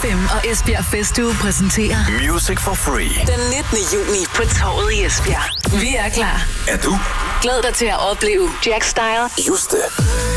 FM og Esbjerg Festuge præsenterer Music for Free. den 19. juni på Torvet i Esbjerg. Vi er klar. Er du? Glæd dig til at opleve Jack Style, Juste,